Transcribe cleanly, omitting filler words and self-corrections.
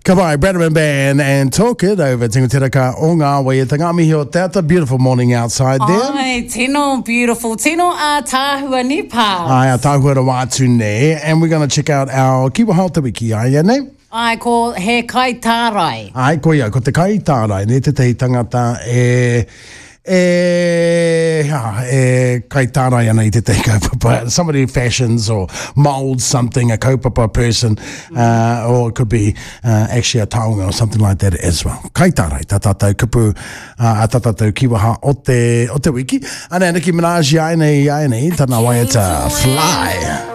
Kawai, Bradman Band and Talk It over Tingatiraka o ngā wai e Tangamihi o Tauta. Beautiful morning outside there. Ai, tino beautiful. Tino a tāhua ni pā. Ai, a tāhua ra wātu ne. And we're going to check out our Kiwaha o te wiki. Ai, ne? Ai, ko he kai tārai. Ai, ko ia, ko te kai tārai. Ne te tehi tangata kai tārai ana I te tehi kaupapa. Somebody who fashions or molds something, a kaupapa person, or it could be actually a taonga or something like that as well. Kai tārai, tā tātou kupu, a tā tātou kiwaha o te wiki. Ana, Nicki Minaj, ai nei, tana wai e ta fly.